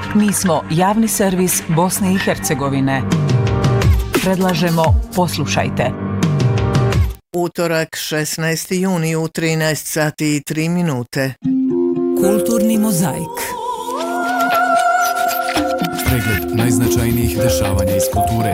Mi smo javni servis Bosne i Hercegovine. Predlažemo poslušajte. Utorak 16. juni u 13 sati i 3 minute. Kulturni mozaik. Pregled najznačajnijih dešavanja iz kulture.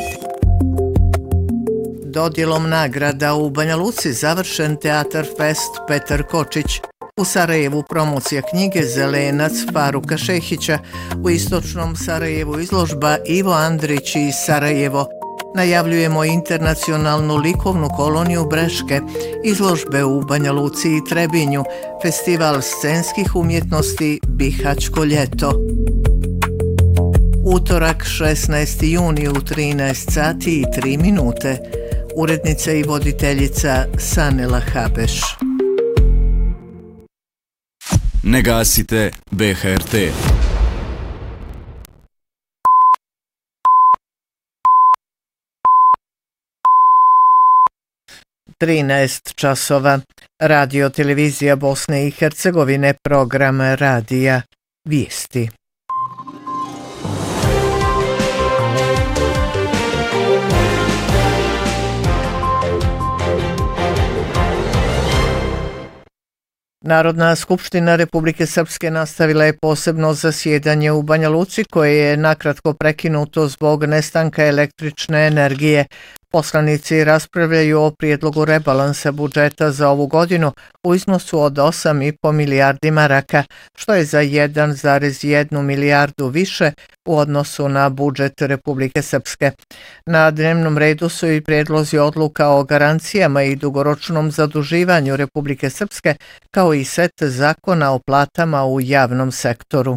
Dodjelom nagrada u Banja Luci završen Teatar Fest Petar Kočić. U Sarajevu promocija knjige Zelenac Faruka Šehića, u istočnom Sarajevu izložba Ivo Andrić i Sarajevo. Najavljujemo internacionalnu likovnu koloniju Breške, izložbe u Banja Luci i Trebinju, festival scenskih umjetnosti Bihaćko ljeto. Utorak 16. juni u 13 sati i 3 minute. Urednica i voditeljica Sanela Habeš. Ne gasite BHRT. časova. Radio televizija Bosne i Hercegovine, program radija Vijesti. Narodna skupština Republike Srpske nastavila je posebno zasjedanje u Banja Luci koje je nakratko prekinuto zbog nestanka električne energije. Poslanici raspravljaju o prijedlogu rebalansa budžeta za ovu godinu u iznosu od 8,5 milijardi maraka, što je za 1,1 milijardu više u odnosu na budžet Republike Srpske. Na dnevnom redu su i prijedlozi odluka o garancijama i dugoročnom zaduživanju Republike Srpske, kao i set zakona o platama u javnom sektoru.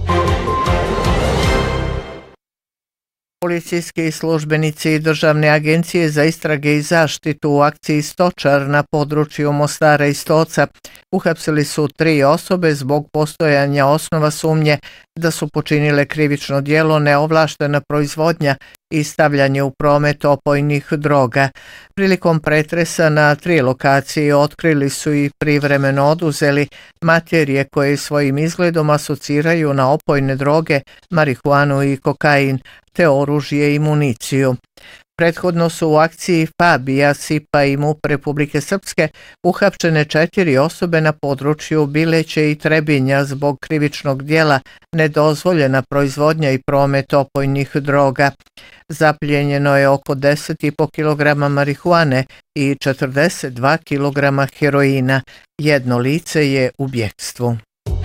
Policijski službenici i Državne agencije za istrage i zaštitu u akciji Stočar na području Mostara i Stoca uhapsili su 3 osobe zbog postojanja osnova sumnje da su počinile krivično djelo neovlaštena proizvodnja i stavljanje u promet opojnih droga. Prilikom pretresa na 3 lokacije otkrili su i privremeno oduzeli materije koje svojim izgledom asociraju na opojne droge, marihuanu i kokain, te oružje i municiju. Prethodno su u akciji Fabija, Sipa i MUP Republike Srpske uhapčene 4 osobe na području Bileće i Trebinja zbog krivičnog djela nedozvoljena proizvodnja i promet opojnih droga. Zapljenjeno je oko 10,5 kg marihuane i 42 kg heroina. Jedno lice je u bjekstvu.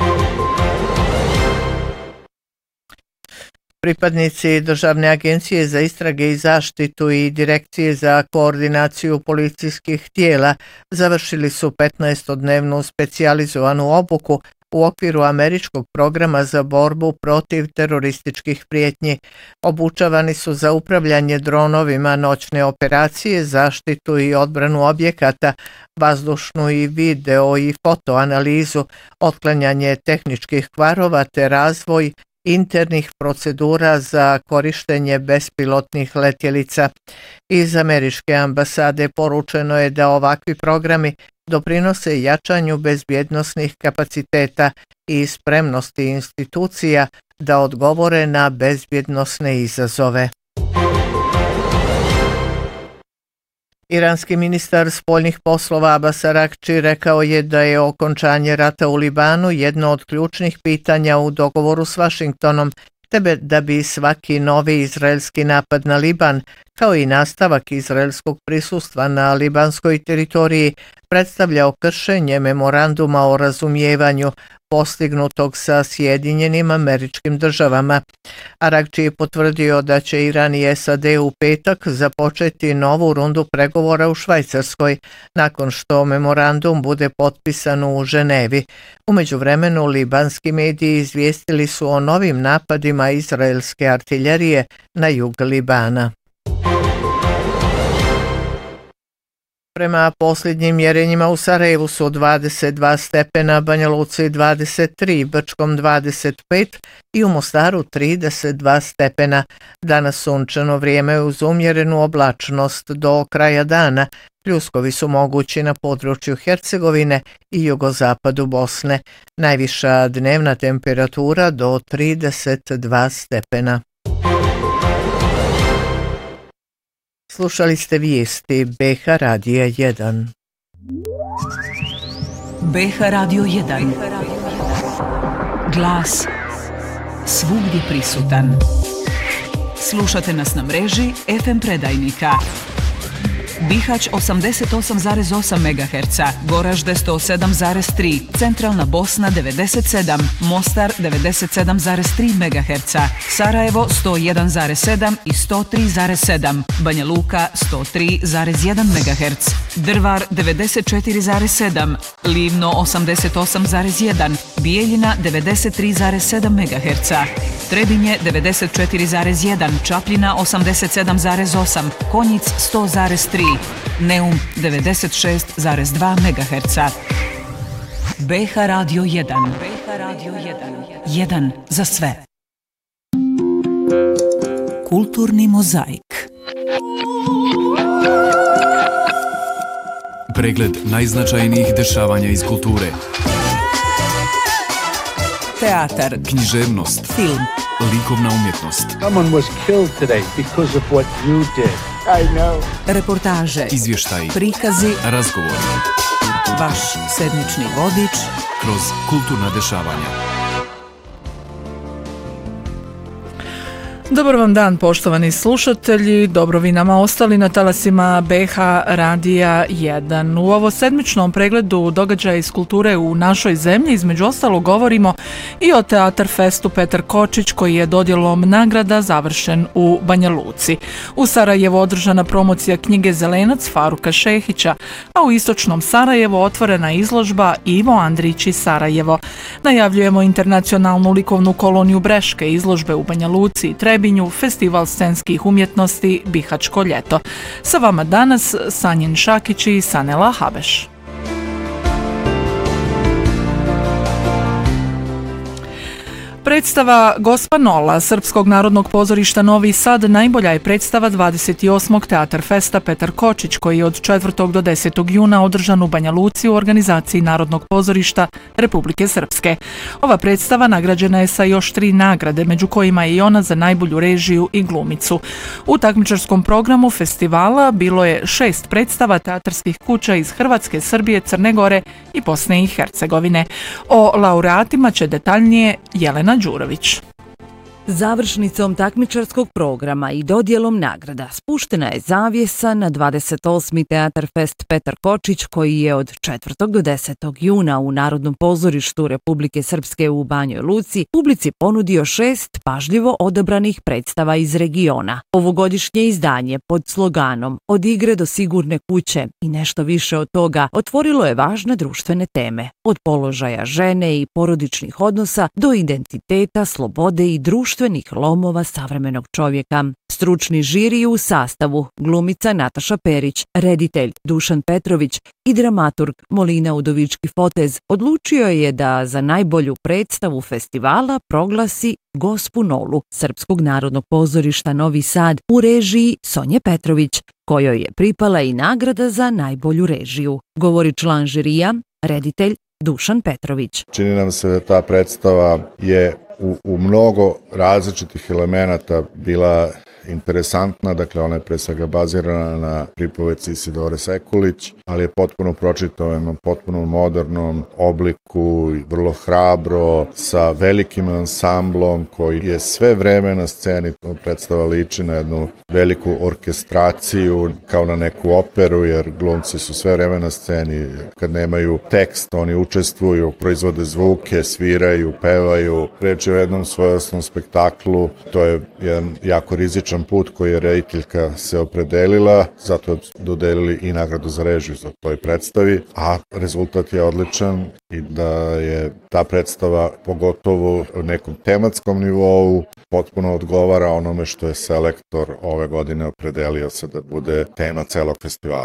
Pripadnici Državne agencije za istrage i zaštitu i Direkcije za koordinaciju policijskih tijela završili su 15-dnevnu specijalizovanu obuku u okviru američkog programa za borbu protiv terorističkih prijetnji. Obučavani su za upravljanje dronovima, noćne operacije, zaštitu i odbranu objekata, vazdušnu i video i fotoanalizu, otklanjanje tehničkih kvarova te razvoj internih procedura za korištenje bespilotnih letjelica. Iz američke ambasade poručeno je da ovakvi programi doprinose jačanju bezbjednosnih kapaciteta i spremnosti institucija da odgovore na bezbjednosne izazove. Iranski ministar spoljnih poslova Abbas Araghči rekao je da je okončanje rata u Libanu jedno od ključnih pitanja u dogovoru s Vašingtonom, te da bi svaki novi izraelski napad na Liban, kao i nastavak izraelskog prisustva na libanskoj teritoriji, predstavljao kršenje memoranduma o razumijevanju postignutog sa Sjedinjenim Američkim Državama. Araghči je potvrdio da će Iran i SAD u petak započeti novu rundu pregovora u Švajcarskoj, nakon što memorandum bude potpisan u Ženevi. U međuvremenu, libanski mediji izvijestili su o novim napadima izraelske artiljerije na jug Libana. Prema posljednjim mjerenjima u Sarajevu su 22 stepena, Banja Luci 23, Brčkom 25 i u Mostaru 32 stepena. Danas sunčano vrijeme uz umjerenu oblačnost do kraja dana. Pljuskovi su mogući na području Hercegovine i jugozapadu Bosne. Najviša dnevna temperatura do 32 stepena. Slušali ste vijesti BH Radija 1. BH Radio 1. Glas svugdje prisutan. Slušate nas na mreži FM predajnika. Bihać 88,8 MHz, Goražde 107,3, Centralna Bosna 97, Mostar 97,3 MHz, Sarajevo 101,7 i 103,7, Banja Luka 103,1 MHz, Drvar 94,7, Livno 88,1, Bijeljina 93,7 MHz, Trebinje 94,1, Čapljina 87,8, Konjic 100,3, Neum 96,2 MHz. BH Radio 1. BH Radio 1. 1 za sve. Kulturni mozaik. Pregled najznačajnijih dešavanja iz kulture. Teatar, Književnost, film, likovna umjetnost, Someone was killed today because of what you did. I know. reportaže, izvještaji, prikazi, razgovor, vaš sedmični vodič. kroz kulturna dešavanja. Dobar vam dan, poštovani slušatelji, dobro vi nama ostali na talasima BH Radija 1. U ovo sedmičnom pregledu događaja iz kulture u našoj zemlji između ostalog govorimo i o Teatar festu Petar Kočić koji je dodjelom nagrada završen u Banja Luci. U Sarajevu održana promocija knjige Zelenac Faruka Šehića, a u istočnom Sarajevu otvorena izložba Ivo Andrić i Sarajevo. Najavljujemo internacionalnu likovnu koloniju Breške, izložbe u Banja Luci i Trebinju, festival scenskih umjetnosti Bihaćko ljeto. Sa vama danas Sanjin Šakić i Sanela Habeš. Predstava Gospa Nola Srpskog narodnog pozorišta Novi Sad najbolja je predstava 28. Teatar festa Petar Kočić koji je od 4. do 10. juna održan u Banja Luci u organizaciji Narodnog pozorišta Republike Srpske. Ova predstava nagrađena je sa još 3 nagrade, među kojima je i ona za najbolju režiju i glumicu. U takmičarskom programu festivala bilo je 6 predstava teatarskih kuća iz Hrvatske, Srbije, Crne Gore i Bosne i Hercegovine. O laureatima će detaljnije Jelena Đurović. Završnicom takmičarskog programa i dodjelom nagrada spuštena je zavjesa na 28. Teatar fest Petar Kočić koji je od 4. do 10. juna u Narodnom pozorištu Republike Srpske u Banjoj Luci publici ponudio 6 pažljivo odabranih predstava iz regiona. Ovogodišnje izdanje pod sloganom Od igre do sigurne kuće i nešto više od toga otvorilo je važne društvene teme, od položaja žene i porodičnih odnosa do identiteta, slobode i društvenih lomova savremenog čovjeka. Stručni žiri u sastavu glumica Nataša Perić, reditelj Dušan Petrović i dramaturg Molina Udovički-Fotez odlučio je da za najbolju predstavu festivala proglasi Gospu Nolu Srpskog narodnog pozorišta Novi Sad u režiji Sonje Petrović, kojoj je pripala i nagrada za najbolju režiju. Govori član žirija, reditelj Dušan Petrović. Čini nam se da ta predstava je u mnogo različitih elemenata bila interesantna, dakle ona je pre svega bazirana na pripovedci Isidore Sekulić, ali je potpuno pročitovano, potpuno modernom obliku, vrlo hrabro, sa velikim ansamblom koji je sve vreme na sceni. Predstava liči na jednu veliku orkestraciju, kao na neku operu, jer glumci su sve vreme na sceni. Kad nemaju tekst, oni učestvuju, proizvode zvuke, sviraju, pevaju. Reč je o jednom svojevrsnom spektaklu. To je jedan jako rizičan put koji je rediteljka se opredelila, zato dodelili i nagradu za režiju za toj predstavi, a rezultat je odličan i da je ta predstava pogotovo u nekom tematskom nivou potpuno odgovara onome što je selektor ove godine opredelio se da bude tema celog festivala.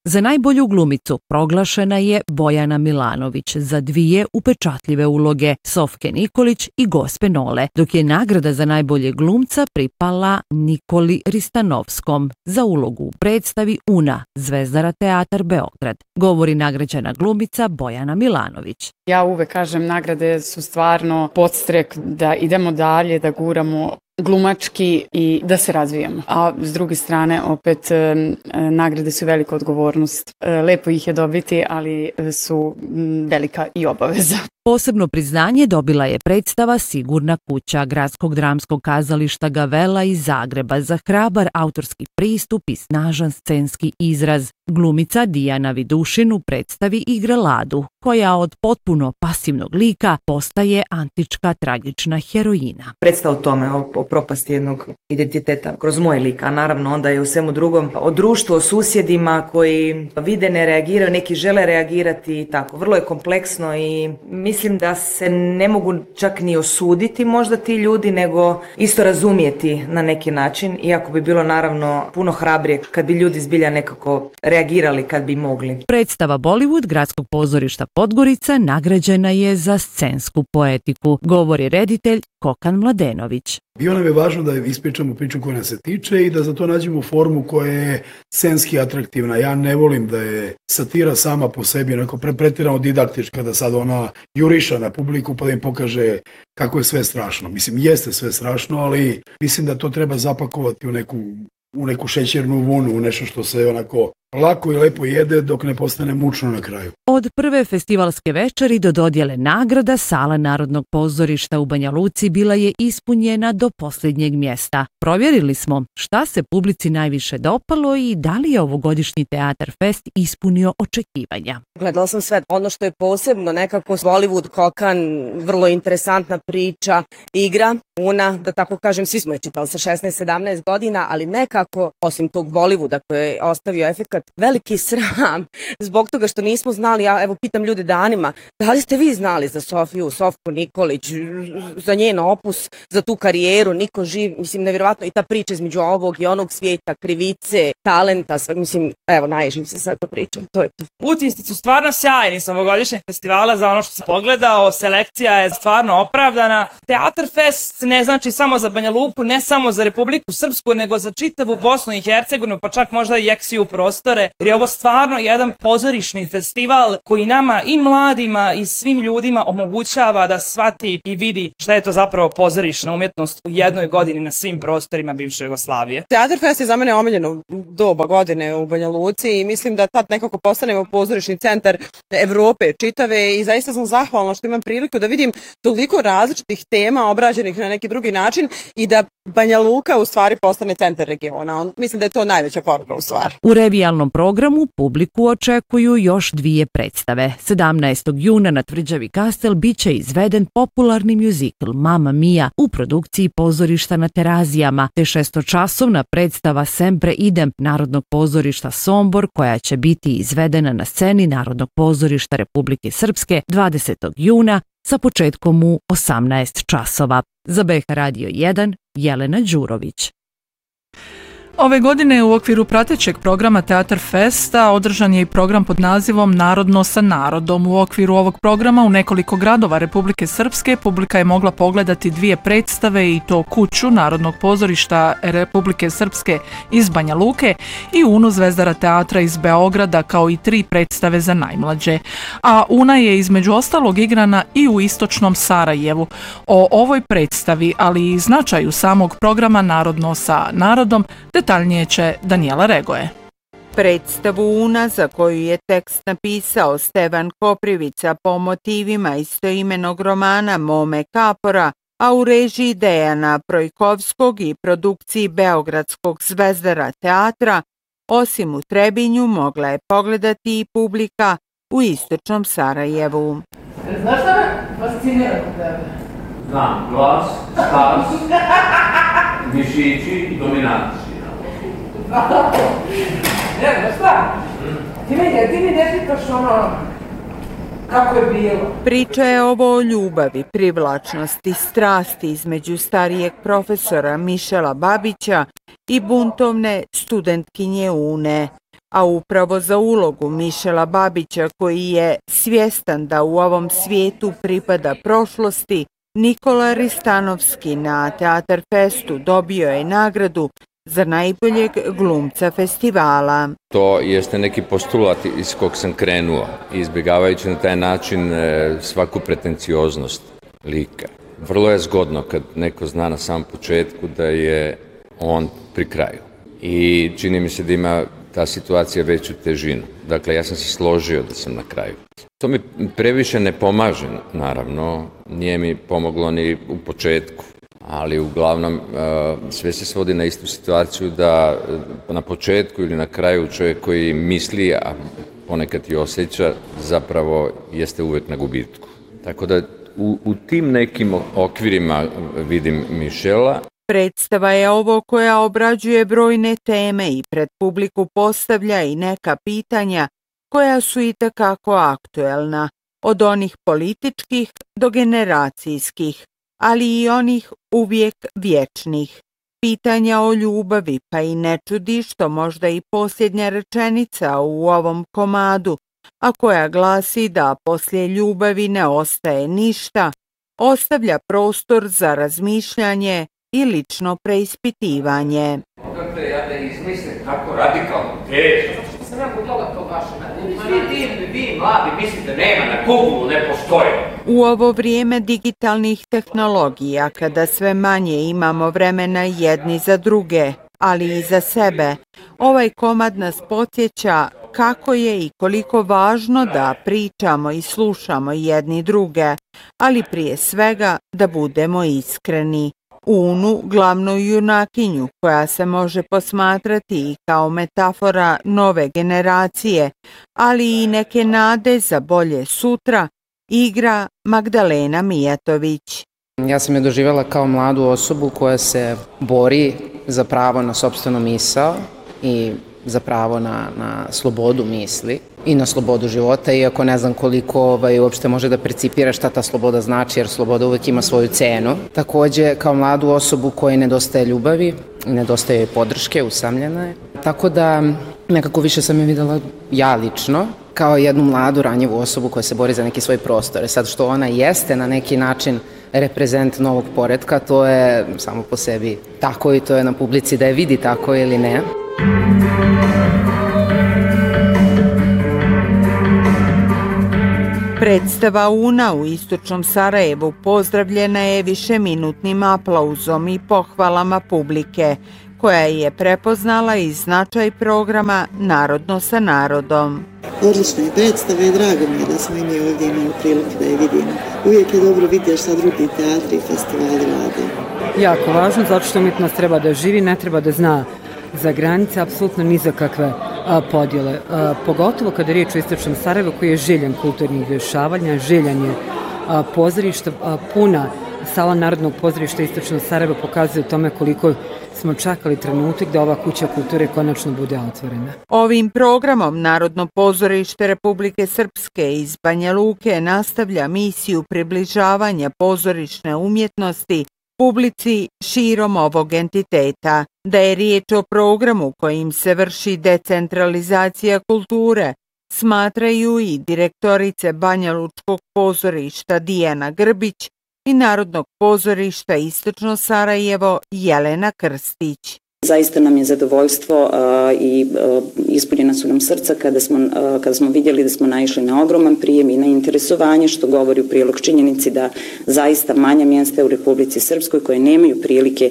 Za najbolju glumicu proglašena je Bojana Milanović za 2 upečatljive uloge, Sofke Nikolić i Gospe Nole, dok je nagrada za najbolje glumca pripala Nikoli Ristanovskom za ulogu u predstavi Una, Zvezdara teatar Beograd, govori nagrađena glumica Bojana Milanović. Ja uvek kažem, nagrade su stvarno podstrek da idemo dalje, da guramo glumački i da se razvijamo. A s druge strane, opet, nagrade su velika odgovornost. Lepo ih je dobiti, ali su velika i obaveza. Posebno priznanje dobila je predstava Sigurna kuća Gradskog dramskog kazališta Gavela iz Zagreba za hrabar autorski pristup i snažan scenski izraz. Glumica Dijana Vidušin u predstavi igra Ladu, koja od potpuno pasivnog lika postaje antička tragična heroina. Predstava o tome, o propasti jednog identiteta kroz moj lik, a naravno onda je u svemu drugom o društvu, o susjedima koji vide, ne reagiraju, neki žele reagirati i tako. Vrlo je kompleksno i mislim da se ne mogu čak ni osuditi možda ti ljudi, nego isto razumijeti na neki način, iako bi bilo naravno puno hrabrije kad bi ljudi zbilja nekako reagirali kad bi mogli. Predstava Bollywood Gradskog pozorišta Podgorica nagrađena je za scensku poetiku, govori reditelj Kokan Mladenović. Bio nam je važno da ispričamo priču koja nas se tiče i da za to nađemo formu koja je scenski atraktivna. Ja ne volim da je satira sama po sebi onako pretirano didaktička, da sad ona juriša na publiku pa da im pokaže kako je sve strašno. Mislim, jeste sve strašno, ali mislim da to treba zapakovati u neku šećernu vunu, u nešto što se onako lako i lepo jede dok ne postane mučno na kraju. Od prve festivalske večeri do dodjele nagrada sala Narodnog pozorišta u Banja Luci bila je ispunjena do posljednjeg mjesta. Provjerili smo šta se publici najviše dopalo i da li je ovogodišnji Teatar Fest ispunio očekivanja. Gledala sam sve. Ono što je posebno nekako Bollywood, Kokan, vrlo interesantna priča, igra, Una, da tako kažem, svi smo je čitali sa 16-17 godina, ali nekako, osim tog Bollywooda koji je ostavio efekat, veliki sram zbog toga što nismo znali. Ja evo pitam ljude danima, da li ste vi znali za Sofku Nikolić, za njen opus, za tu karijeru, niko živ, mislim, nevjerovatno, i ta priča između ovog i onog svijeta, krivice, talenta, sve, mislim, evo, naježim se sad to pričam, to je to. Utisci su stvarno sjajni s ovogodišnjeg festivala, za ono što sam pogledao, selekcija je stvarno opravdana. Teatar Fest ne znači samo za Banja Luku, ne samo za Republiku Srpsku, nego za čitavu Bosnu i Hercegovinu, pa čak možda i eksiju prostore, jer je ovo stvarno jedan pozorišni festival koji nama i mladima i svim ljudima omogućava da shvati i vidi šta je to zapravo pozorišna umjetnost u jednoj godini na svim prostorima bivše Jugoslavije. Teatar Fest je za mene omiljeno doba godine u Banja Luci i mislim da tad nekako postanemo pozorišni centar Evrope čitave i zaista sam zahvalna što imam priliku da vidim toliko različitih tema obrađenih na neki drugi način i da Banja Luka u stvari postane centar regiona. Mislim da je to najveća poruka u stvari. U revijalnom programu publiku očekuju još 2 predstave. 17. juna na Tvrđavi Kastel biće izveden popularni mjuzikl Mamma Mia u produkciji pozorišta na Terazijama, te 6-časovna predstava Sempre idem Narodnog pozorišta Sombor, koja će biti izvedena na sceni Narodnog pozorišta Republike Srpske 20. juna sa početkom u 18 časova. Za BH Radio 1, Jelena Đurović. Ove godine u okviru pratećeg programa Teatar Festa održan je i program pod nazivom Narodno sa narodom. U okviru ovog programa u nekoliko gradova Republike Srpske publika je mogla pogledati 2 predstave i to Kuću Narodnog pozorišta Republike Srpske iz Banja Luke i Unu Zvezdara teatra iz Beograda, kao i 3 predstave za najmlađe. A Una je između ostalog igrana i u istočnom Sarajevu. O ovoj predstavi, ali i značaju samog programa Narodno sa narodom, detaljnije će Danijela Regoje. Predstavu Una, za koju je tekst napisao Stevan Koprivica po motivima istoimenog romana Mome Kapora, a u režiji Dejana Projkovskog i produkciji Beogradskog Zvezdara teatra, osim u Trebinju mogla je pogledati i publika u istočnom Sarajevu. Znaš šta me fascinira kod tebe? Znam, glas, starost, mišići i dominacija. Ne, šta? Ti me jedini ne pitaš ono kako je bilo. Priča je ovo o ljubavi, privlačnosti, strasti između starijeg profesora Mišela Babića i buntovne studentkinje Une. a upravo za ulogu Mišela Babića, koji je svjestan da u ovom svijetu pripada prošlosti, Nikola Ristanovski na Teatar Festu dobio je nagradu za najboljeg glumca festivala. To jeste neki postulat iz kog sam krenuo, izbjegavajući na taj način svaku pretencioznost lika. Vrlo je zgodno kad neko zna na samom početku da je on pri kraju. I čini mi se da ima ta situacija veću težinu. Dakle, ja sam se složio da sam na kraju. To mi previše ne pomaže, naravno. Nije mi pomoglo ni u početku. Ali uglavnom sve se svodi na istu situaciju da na početku ili na kraju čovjek koji misli, a ponekad i osjeća, zapravo jeste uvijek na gubitku. Tako da u tim nekim okvirima vidim Mišela. Predstava je ovo koja obrađuje brojne teme i pred publiku postavlja i neka pitanja koja su itekako aktuelna, od onih političkih do generacijskih, ali i onih uvijek vječnih. Pitanja o ljubavi, pa i ne čudi što možda i posljednja rečenica u ovom komadu, a koja glasi da poslije ljubavi ne ostaje ništa, ostavlja prostor za razmišljanje i lično preispitivanje. Odakle ja da izmislim tako radikalno teško. Sam ja pogledala to vaše. Vi mladi mislite nema na Google, ne postoje. U ovo vrijeme digitalnih tehnologija, kada sve manje imamo vremena jedni za druge, ali i za sebe, ovaj komad nas podsjeća kako je i koliko važno da pričamo i slušamo jedni druge, ali prije svega da budemo iskreni. Unu, glavnu junakinju, koja se može posmatrati i kao metafora nove generacije, ali i neke nade za bolje sutra, igra Magdalena Mijatović. Ja sam je doživjela kao mladu osobu koja se bori za pravo na sopstvenu misao i za pravo na slobodu misli i na slobodu života, iako ne znam koliko uopšte može da percipira šta ta sloboda znači, jer sloboda uvijek ima svoju cenu. Također, kao mladu osobu kojoj nedostaje ljubavi, nedostaje podrške, usamljena je. Tako da nekako više sam je videla ja lično, kao jednu mladu ranjivu osobu koja se bori za neki svoj prostor. Sad što ona jeste na neki način reprezent novog poretka, to je samo po sebi tako i to je na publici da je vidi tako ili ne. Predstava Una u istočnom Sarajevu pozdravljena je višeminutnim aplauzom i pohvalama publike, koja je prepoznala i značaj programa Narodno sa narodom. Odlična je predstava i drago mi je da smo i mi ovdje imali prilike da je vidimo. Uvijek je dobro vidjeti šta drugi teatri i festivali rade. Jako važno, zato što umjetnost treba da živi, ne treba da zna za granice, apsolutno ni za kakve podjele. Pogotovo kada je riječ o istočnom Sarajevu koji je željan kulturnih dešavanja, željan je pozorišta, puna sala Narodnog pozorišta istočnog Sarajeva pokazuje tome koliko smo čekali trenutak da ova kuća kulture konačno bude otvorena. Ovim programom Narodno pozorište Republike Srpske iz Banja Luke nastavlja misiju približavanja pozorišne umjetnosti publici širom ovog entiteta. Da je riječ o programu kojim se vrši decentralizacija kulture, smatraju i direktorice Banja Lučkog pozorišta Dijana Grbić i Narodnog pozorišta Istočno Sarajevo Jelena Krstić. Zaista nam je zadovoljstvo i ispunjena su nam srca kada smo vidjeli da smo naišli na ogroman prijem i na interesovanje, što govori u prilog činjenici da zaista manja mjesta u Republici Srpskoj koje nemaju prilike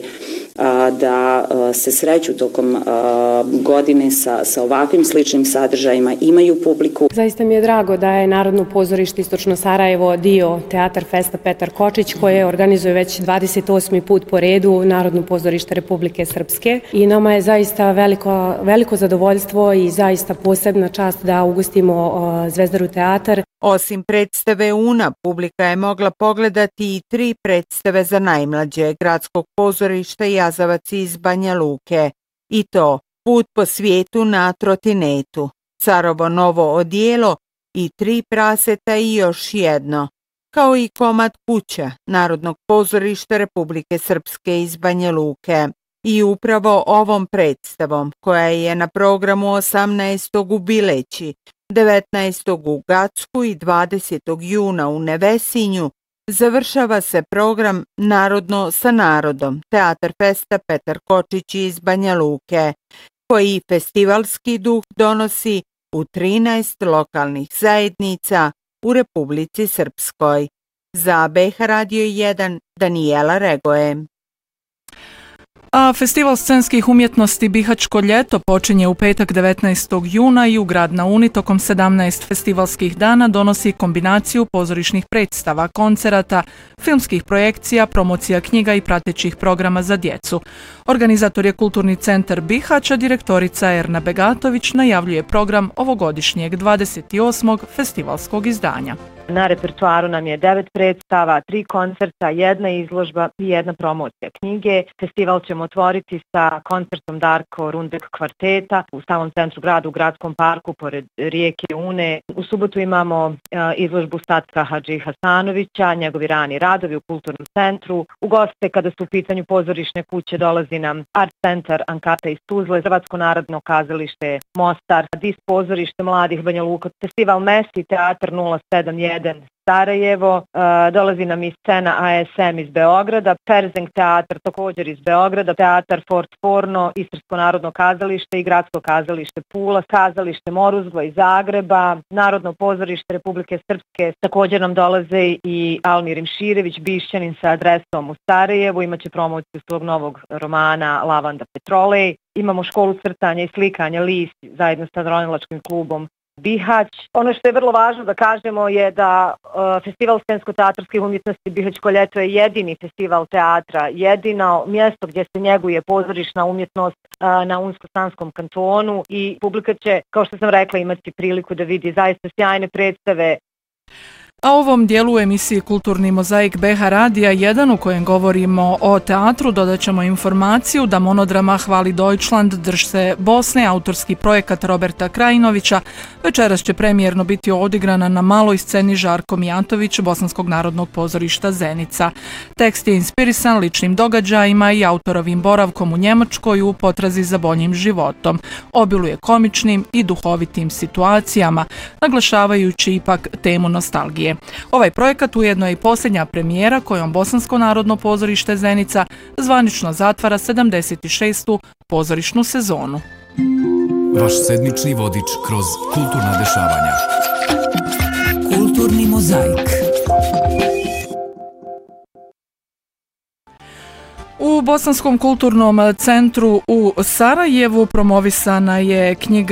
da se sreću tokom godine sa ovakvim sličnim sadržajima imaju publiku. Zaista mi je drago da je Narodno pozorište Istočno Sarajevo dio Teatar Festa Petar Kočić koje organizuje već 28. put po redu Narodno pozorište Republike Srpske. I nama je zaista veliko zadovoljstvo i zaista posebna čast da ugostimo Zvezdaru teatar. Osim predstave Una, publika je mogla pogledati i 3 predstave za najmlađe Gradskog pozorišta Jazavac iz Banja Luke. I to Put po svijetu na trotinetu, Carovo novo odijelo i 3 praseta i još jedno, kao i komad Kuća Narodnog pozorišta Republike Srpske iz Banja Luke. I upravo ovom predstavom, koja je na programu 18. u Bileći, 19. u Gacku i 20. juna u Nevesinju, završava se program Narodno sa narodom Teatar festa Petar Kočić iz Banja Luke, koji festivalski duh donosi u 13 lokalnih zajednica u Republici Srpskoj. Za BH Radio 1 Danijela Regoje. A Festival scenskih umjetnosti Bihaćko ljeto počinje u petak 19. juna i u grad na Uni tokom 17 festivalskih dana donosi kombinaciju pozorišnih predstava, koncerata, filmskih projekcija, promocija knjiga i pratećih programa za djecu. Organizator je Kulturni centar Bihać, a direktorica Erna Begatović najavljuje program ovogodišnjeg 28. festivalskog izdanja. Na repertoaru nam je 9 predstava, 3 koncerta, 1 izložba i 1 promocija knjige. Festival ćemo otvoriti sa koncertom Darko Rundek kvarteta u samom centru grada, u gradskom parku, pored rijeke Une. U subotu imamo izložbu Statka Hadži Hasanovića, njegovi rani radovi u Kulturnom centru. U goste, kada su u pitanju pozorišne kuće, dolazi nam Art Centar Ankata iz Tuzle, Hrvatsko narodno kazalište Mostar, Dis pozorište mladih Banja Luka, Festival Mesi, Teatar 071 Sarajevo, dolazi nam i scena ASM iz Beograda, Perzeng teatar također iz Beograda, teatar Fort Forno, Istarsko narodno kazalište i Gradsko kazalište Pula, kazalište Moruzgva iz Zagreba, Narodno pozorište Republike Srpske, također nam dolaze i Almir Imširević, Bišćanin sa adresom u Sarajevu, imaće promociju svog novog romana Lavanda Petrolej, imamo školu crtanja i slikanja List zajedno sa ronilačkim klubom Bihać. Ono što je vrlo važno da kažemo je da Festival scensko-teatarskih umjetnosti Bihaćko ljeto je jedini festival teatra, jedino mjesto gdje se njeguje pozorišna umjetnost na Unsko-Sanskom kantonu i publika će, kao što sam rekla, imati priliku da vidi zaista sjajne predstave. A u ovom dijelu emisiji Kulturni mozaik BH Radija 1 u kojem govorimo o teatru dodat ćemo informaciju da monodrama Hvali Deutschland drž se Bosne, autorski projekat Roberta Krajinovića, večeras će premijerno biti odigrana na maloj sceni Žarko Mijatović Bosanskog narodnog pozorišta Zenica. Tekst je inspirisan ličnim događajima i autorovim boravkom u Njemačkoj u potrazi za boljim životom. Obiluje komičnim i duhovitim situacijama, naglašavajući ipak temu nostalgije. Ovaj projekat ujedno je i posljednja premijera kojom Bosansko narodno pozorište Zenica zvanično zatvara 76. pozorišnu sezonu. Vaš sedmični vodič kroz kulturna dešavanja. Kulturni mozaik. U Bosanskom kulturnom centru u Sarajevu promovisana je knjiga